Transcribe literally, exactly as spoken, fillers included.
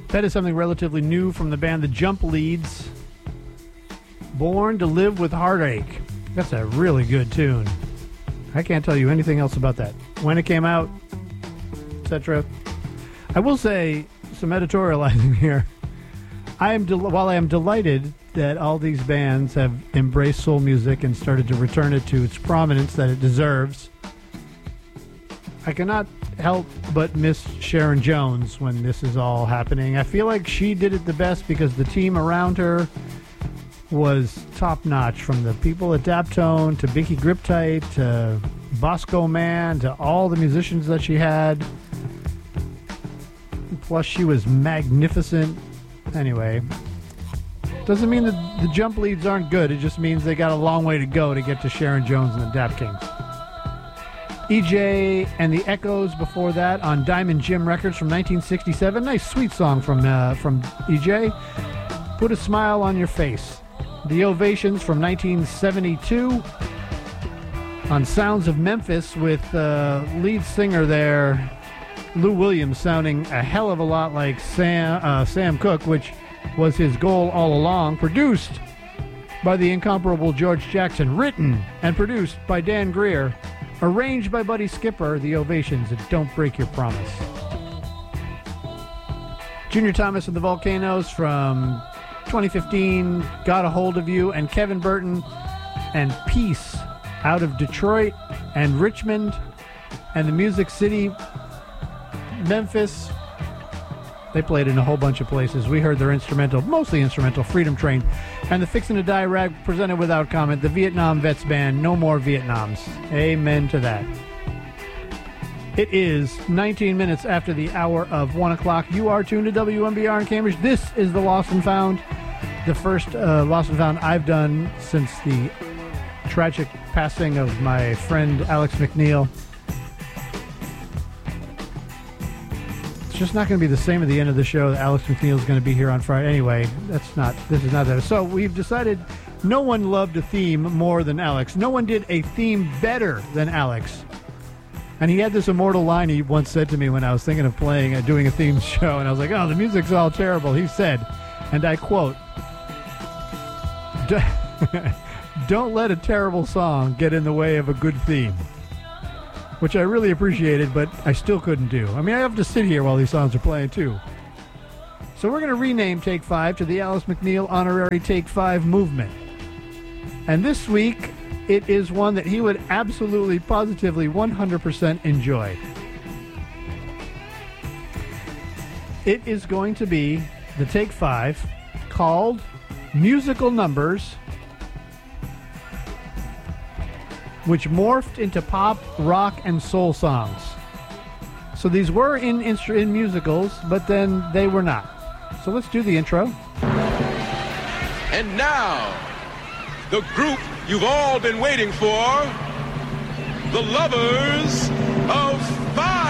That is something relatively new from the band The Jump Leads. Born to Live with Heartache. That's a really good tune. I can't tell you anything else about that. When it came out, et cetera. I will say some editorializing here. I am del- while I am delighted that all these bands have embraced soul music and started to return it to its prominence that it deserves, I cannot help but miss Sharon Jones when this is all happening. I feel like she did it the best because the team around her was top-notch, from the people at Daptone to Binky Griptite to Bosco Man to all the musicians that she had. Plus, she was magnificent. Anyway, doesn't mean that the Jump Leads aren't good. It just means they got a long way to go to get to Sharon Jones and the Dap Kings. E J and the Echoes before that on Diamond Jim Records from nineteen sixty-seven. Nice sweet song from uh, from E J. Put a Smile on Your Face. The Ovations from nineteen seventy-two on Sounds of Memphis with uh, lead singer there, Lou Williams, sounding a hell of a lot like Sam, uh, Sam Cooke, which was his goal all along. Produced by the incomparable George Jackson. Written and produced by Dan Greer. Arranged by Buddy Skipper. The Ovations and Don't Break Your Promise. Junior Thomas and the Volcanoes from twenty fifteen, Got a Hold of You, and Kevin Burton and Peace out of Detroit and Richmond and the Music City, Memphis. They played in a whole bunch of places. We heard their instrumental, mostly instrumental, Freedom Train, and the Fixin' to Die rag presented without comment, the Vietnam Vets Band, No More Vietnams. Amen to that. It is nineteen minutes after the hour of one o'clock. You are tuned to W M B R in Cambridge. This is the Lost and Found, the first uh, Lost and Found I've done since the tragic passing of my friend Alex McNeil. It's just not going to be the same at the end of the show. Alex McNeil is going to be here on Friday. Anyway, that's not, this is not that. So we've decided no one loved a theme more than Alex. No one did a theme better than Alex. And he had this immortal line he once said to me when I was thinking of playing, uh, doing a theme show, and I was like, oh, the music's all terrible. He said, and I quote, "Don't let a terrible song get in the way of a good theme," which I really appreciated, but I still couldn't do. I mean, I have to sit here while these songs are playing, too. So we're going to rename Take Five to the Alice McNeil Honorary Take Five Movement. And this week, it is one that he would absolutely, positively, one hundred percent enjoy. It is going to be the Take Five called Musical Numbers, which morphed into pop, rock, and soul songs. So these were in, in, in musicals, but then they were not. So let's do the intro. And now, the group you've all been waiting for, the Lovers of Five.